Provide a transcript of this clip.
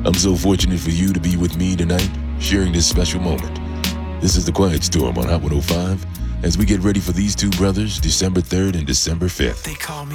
I'm so fortunate for you to be with me tonight, sharing this special moment. This is the Quiet Storm on Hot 105 as we get ready for these two brothers, December 3rd and December 5th. They call me